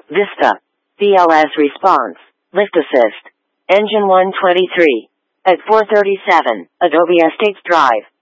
Vista. BLS response. Lift assist. Engine 123. At 437, Adobe Estates Drive.